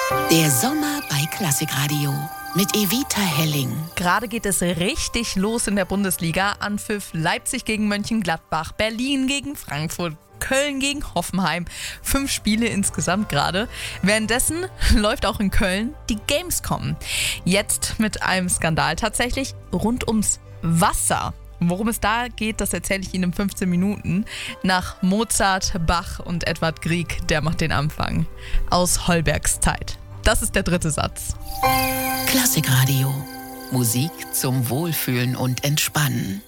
Der Sommer bei Klassikradio mit Evita Helling. Gerade geht es richtig los in der Bundesliga. Anpfiff Leipzig gegen Mönchengladbach, Berlin gegen Frankfurt, Köln gegen Hoffenheim. 5 Spiele insgesamt gerade. Währenddessen läuft auch in Köln die Gamescom. Jetzt mit einem Skandal tatsächlich rund ums Wasser. Worum es da geht, das erzähle ich Ihnen in 15 Minuten. Nach Mozart, Bach und Edvard Grieg, der macht den Anfang. Aus Holbergs Zeit. Das ist der 3. Satz. Klassikradio. Musik zum Wohlfühlen und Entspannen.